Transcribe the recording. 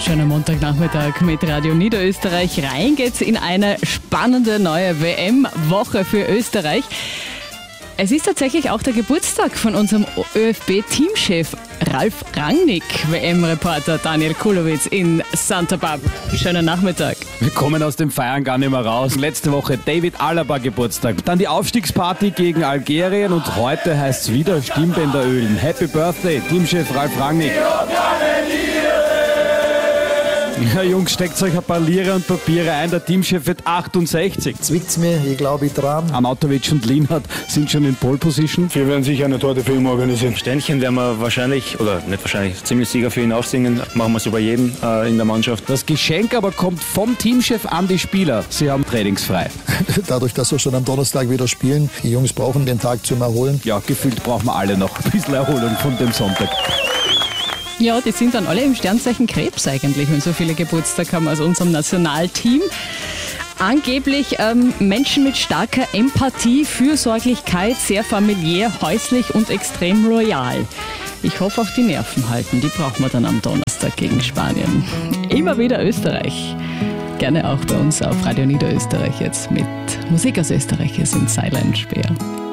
Schönen Montagnachmittag mit Radio Niederösterreich. Rein geht's in eine spannende neue WM-Woche für Österreich. Es ist tatsächlich auch der Geburtstag von unserem ÖFB-Teamchef Ralf Rangnick, WM-Reporter Daniel Kulowitz in Santa Barbara. Schönen Nachmittag. Wir kommen aus dem Feiern gar nicht mehr raus. Letzte Woche David Alaba Geburtstag. Dann die Aufstiegsparty gegen Algerien und heute heißt es wieder Stimmbänder ölen. Happy Birthday, Teamchef Ralf Rangnick. Ja, Jungs, steckt euch ein paar Lire und Papiere ein. Der Teamchef wird 68. Zwickt's mir, ich glaube, ich dran. Arnautovic und Lienhardt sind schon in Pole Position. Wir werden sicher eine Torte für ihn organisieren. Ständchen werden wir wahrscheinlich, oder nicht wahrscheinlich, ziemlich sicher für ihn aufsingen. Machen wir es über jeden in der Mannschaft. Das Geschenk aber kommt vom Teamchef an die Spieler. Sie haben trainingsfrei. Dadurch, dass wir schon am Donnerstag wieder spielen, die Jungs brauchen den Tag zum Erholen. Ja, gefühlt brauchen wir alle noch ein bisschen Erholung von dem Sonntag. Ja, die sind dann alle im Sternzeichen Krebs eigentlich, wenn so viele Geburtstag haben aus unserem Nationalteam. Angeblich Menschen mit starker Empathie, Fürsorglichkeit, sehr familiär, häuslich und extrem loyal. Ich hoffe, auf die Nerven halten. Die brauchen wir dann am Donnerstag gegen Spanien. Immer wieder Österreich. Gerne auch bei uns auf Radio Niederösterreich jetzt mit Musik aus Österreich. Hier sind Silent Speer.